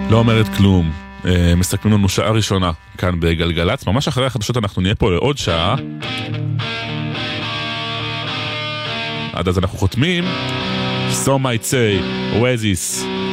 לא אומרת כלום. מסתכלים לנו שעה ראשונה כאן בגלגלץ. ממש אחרי החדשות אנחנו נהיה פה לעוד שעה. עד אז אנחנו חותמים. So might say, Oasis.